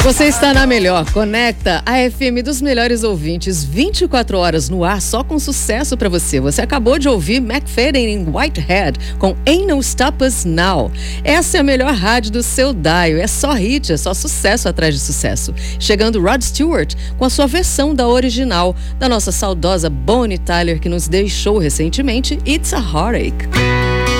Você está na melhor, conecta a FM dos melhores ouvintes, 24 horas no ar, só com sucesso pra você. Você acabou de ouvir McFadden em Whitehead com Ain't No Stop Us Now. Essa é a melhor rádio do seu dial, é só hit, é só sucesso atrás de sucesso. Chegando Rod Stewart com a sua versão da original, da nossa saudosa Bonnie Tyler, que nos deixou recentemente, It's a Heartache.